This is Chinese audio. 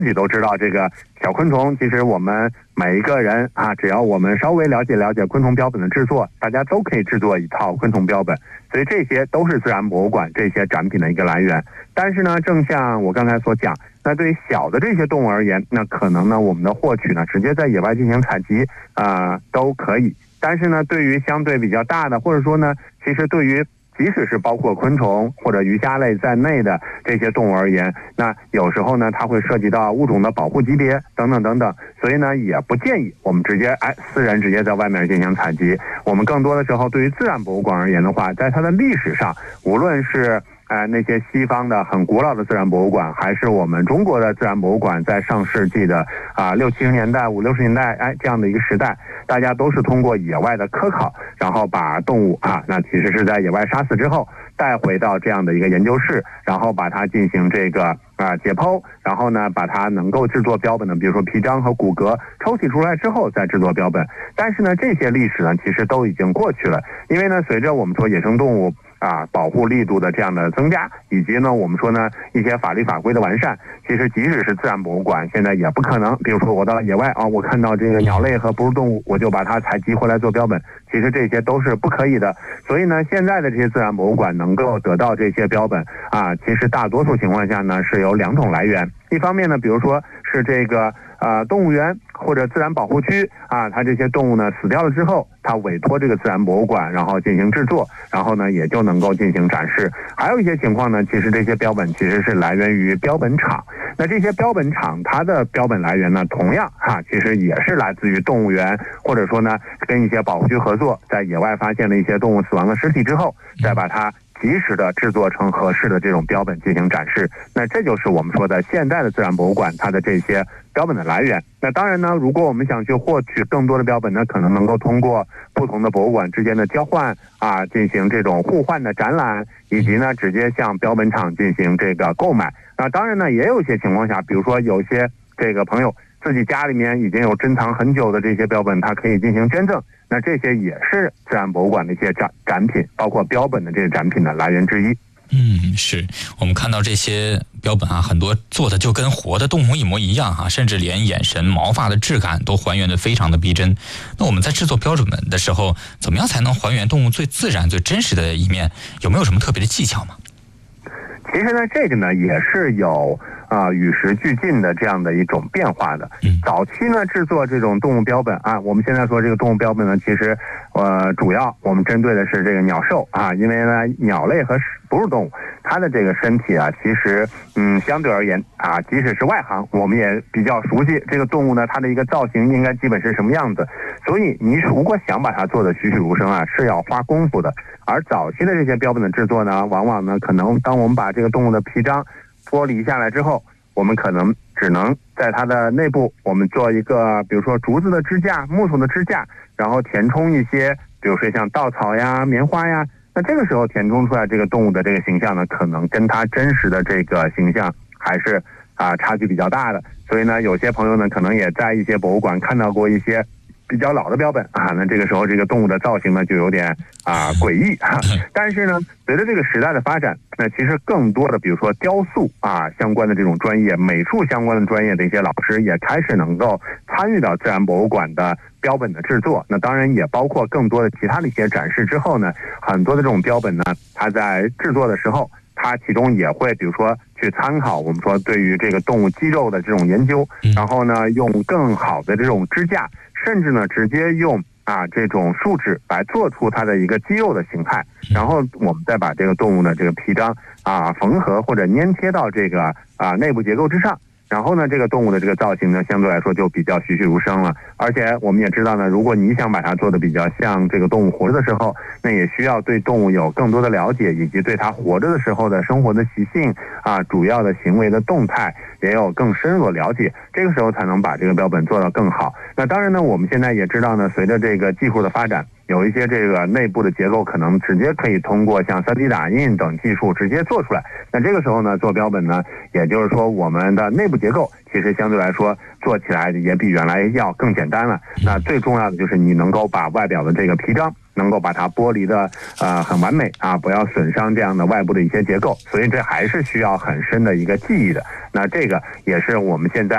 自己都知道，这个小昆虫，其实我们每一个人啊，只要我们稍微了解昆虫标本的制作，大家都可以制作一套昆虫标本。所以这些都是自然博物馆这些展品的一个来源。但是呢，正像我刚才所讲，那对于小的这些动物而言，那可能呢，我们的获取呢，直接在野外进行采集都可以。但是呢，对于相对比较大的，或者说呢，其实对于即使是包括昆虫或者鱼虾类在内的这些动物而言，那有时候呢，它会涉及到物种的保护级别等等等等，所以呢，也不建议我们直接私人直接在外面进行采集。我们更多的时候，对于自然博物馆而言的话，在它的历史上，无论是那些西方的很古老的自然博物馆，还是我们中国的自然博物馆，在上世纪的60、70年代、50、60年代这样的一个时代，大家都是通过野外的科考，然后把动物那其实是在野外杀死之后带回到这样的一个研究室，然后把它进行这个解剖，然后呢把它能够制作标本的，比如说皮张和骨骼抽取出来之后再制作标本。但是呢，这些历史呢其实都已经过去了，因为呢随着我们说野生动物保护力度的这样的增加，以及呢我们说呢一些法律法规的完善，其实即使是自然博物馆现在也不可能，比如说我到野外我看到这个鸟类和哺乳动物，我就把它采集回来做标本，其实这些都是不可以的。所以呢，现在的这些自然博物馆能够得到这些标本其实大多数情况下呢是有2种来源。一方面呢，比如说是这个动物园或者自然保护区它这些动物呢死掉了之后，它委托这个自然博物馆，然后进行制作，然后呢也就能够进行展示。还有一些情况呢，其实这些标本其实是来源于标本厂。那这些标本厂它的标本来源呢，同样其实也是来自于动物园，或者说呢跟一些保护区合作，在野外发现了一些动物死亡的尸体之后，再把它及时的制作成合适的这种标本进行展示。那这就是我们说的现在的自然博物馆它的这些标本的来源。那当然呢，如果我们想去获取更多的标本呢，可能能够通过不同的博物馆之间的交换进行这种互换的展览，以及呢直接向标本厂进行这个购买。那当然呢，也有一些情况下，比如说有些这个朋友自己家里面已经有珍藏很久的这些标本，它可以进行捐赠，那这些也是自然博物馆的一些展品，包括标本的这些展品的来源之一。 是我们看到这些标本很多做的就跟活的动物一模一样甚至连眼神、毛发的质感都还原的非常的逼真。那我们在制作标本的时候，怎么样才能还原动物最自然、最真实的一面？有没有什么特别的技巧吗？ 其实呢，这个呢也是有与时俱进的这样的一种变化的。早期呢制作这种动物标本我们现在说这个动物标本呢，其实主要我们针对的是这个鸟兽因为呢鸟类和哺乳动物它的这个身体其实相对而言即使是外行，我们也比较熟悉这个动物呢它的一个造型应该基本是什么样子。所以你如果想把它做得栩栩如生是要花功夫的。而早期的这些标本的制作呢，往往呢可能当我们把这个动物的皮张剥离下来之后，我们可能只能在它的内部我们做一个比如说竹子的支架、木头的支架，然后填充一些比如说像稻草呀、棉花呀，那这个时候填充出来这个动物的这个形象呢，可能跟它真实的这个形象还是差距比较大的。所以呢，有些朋友呢可能也在一些博物馆看到过一些比较老的标本那这个时候这个动物的造型呢就有点诡异但是呢，随着这个时代的发展，那其实更多的比如说雕塑相关的这种专业、美术相关的专业的一些老师也开始能够参与到自然博物馆的标本的制作。那当然也包括更多的其他的一些展示之后呢，很多的这种标本呢，它在制作的时候，它其中也会比如说去参考我们说对于这个动物肌肉的这种研究，然后呢用更好的这种支架，甚至呢直接用这种树脂来做出它的一个肌肉的形态，然后我们再把这个动物的这个皮张缝合或者粘贴到这个内部结构之上，然后呢这个动物的这个造型呢相对来说就比较栩栩如生了。而且我们也知道呢，如果你想把它做的比较像这个动物活着的时候，那也需要对动物有更多的了解，以及对它活着的时候的生活的习性主要的行为的动态也有更深入的了解，这个时候才能把这个标本做到更好。那当然呢，我们现在也知道呢，随着这个技术的发展，有一些这个内部的结构可能直接可以通过像 3D 打印等技术直接做出来。那这个时候呢，做标本呢，也就是说我们的内部结构其实相对来说做起来也比原来要更简单了。那最重要的就是你能够把外表的这个皮张能够把它剥离的很完美不要损伤这样的外部的一些结构，所以这还是需要很深的一个技艺的。那这个也是我们现在